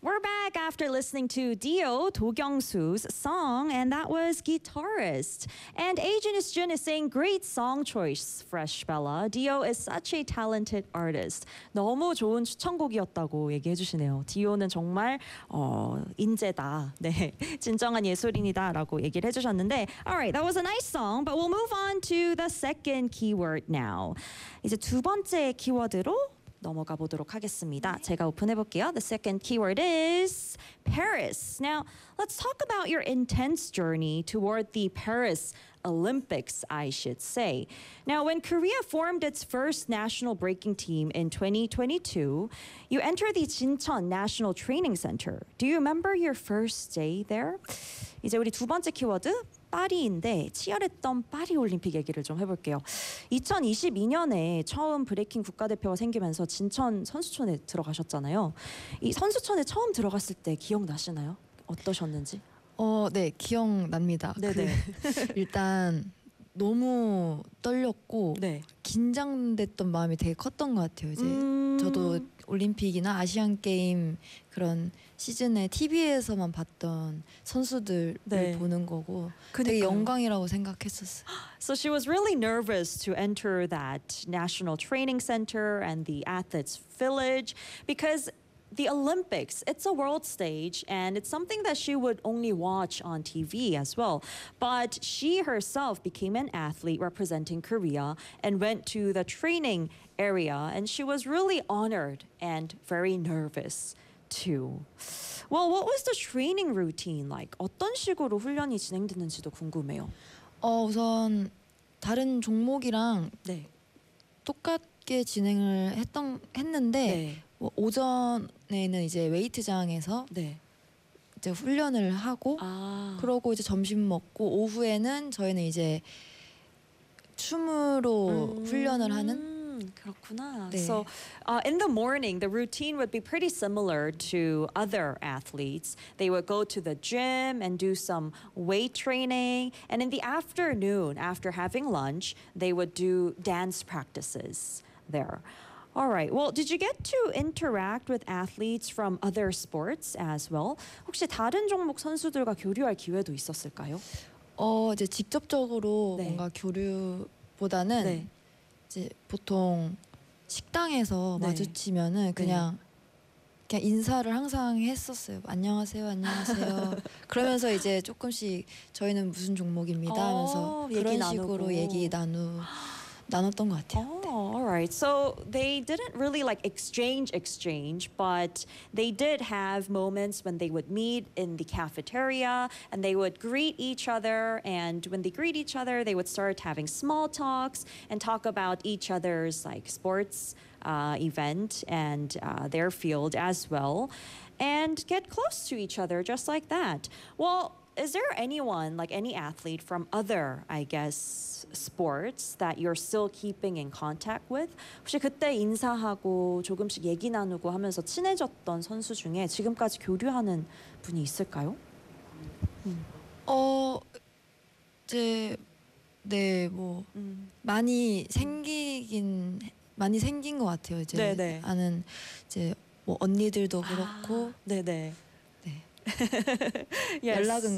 We're back after listening to Dio, Do Kyung-soo's song, and that was Guitarist. And Agent Jun is saying, great song choice, Fresh Bella. Dio is such a talented artist. 너무 좋은 추천곡이었다고 얘기해 주시네요. 디오는 정말 인재다. 네, 진정한 예술인이다라고 얘기를 해주셨는데, alright, that was a nice song, but we'll move on to the second keyword now. 이제 두 번째 키워드로 넘어가 보도록 하겠습니다. 제가 오픈해 볼게요. The second keyword is Paris. Now, let's talk about your intense journey toward the Paris Olympics, I should say. Now, when Korea formed its first national breaking team in 2022, you entered the Jincheon National Training Center. Do you remember your first day there? 이제 우리 두 번째 키워드 파리인데 치열했던 파리 올림픽 얘기를 좀 해볼게요. 2022년에 처음 브레이킹 국가대표가 생기면서 진천 선수촌에 들어가셨잖아요. 이 선수촌에 처음 들어갔을 때 기억나시나요? 어떠셨는지? 네, 기억납니다. 네네. 일단 너무 떨렸고 네. 긴장됐던 마음이 되게 컸던 것 같아요. 이제 저도 올림픽이나 아시안 게임 그런 시즌에 TV에서만 봤던 선수들을 네. 보는 거고 그러니까요. 되게 영광이라고 생각했었어요. So she was really nervous to enter that national training center and the athletes village because the Olympics, it's a world stage and it's something that she would only watch on TV as well. But she herself became an athlete representing Korea and went to the training area and she was really honored and very nervous too. Well, what was the training routine like? 어떤 식으로 훈련이 진행됐는지도 궁금해요. 우선 다른 종목이랑 네. 똑같게 진행을 했는데 네. 오전에는 이제 웨이트장에서 네. 이제 훈련을 하고 그러고 이제 점심 먹고 오후에는 저희는 이제 춤으로 훈련을 하는 그렇구나. 네. So in the morning, the routine would be pretty similar to other athletes. They would go to the gym and do some weight training. And in the afternoon, after having lunch, they would do dance practices there. All right. Well, did you get to interact with athletes from other sports as well? 혹시 다른 종목 선수들과 교류할 기회도 있었을까요? 이제 직접적으로 네. 뭔가 교류보다는 네. 이제 보통 식당에서 네. 마주치면은 그냥 인사를 항상 했었어요. 안녕하세요, 안녕하세요. 그러면서 이제 조금씩 저희는 무슨 종목입니다 하면서 그런 식으로 얘기 나눴던 것 같아요. Oh, all right. So they didn't really like exchange, but they did have moments when they would meet in the cafeteria and they would greet each other. And when they greet each other, they would start having small talks and talk about each other's like sports event and their field as well, and get close to each other just like that. Well, is there anyone, like any athlete from other, I guess, sports that you're still keeping in contact with? 혹시 그때 인사하고 조금씩 얘기 나누고 하면서 친해졌던 선수 중에 지금까지 교류하는 분이 있을까요? 이제 네, 뭐 많이 생긴 것 같아요. 이제 네네. 아는 이제 뭐 언니들도 그렇고 네네. 네. Yes. 연락은